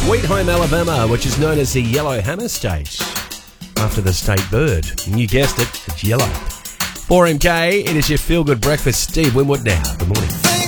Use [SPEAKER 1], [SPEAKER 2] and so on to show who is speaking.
[SPEAKER 1] Sweet Home, Alabama, which is known as the Yellowhammer State, after the state bird. And you guessed it, it's yellow. 4MK, it is your feel-good breakfast. Steve Winwood now. Good morning.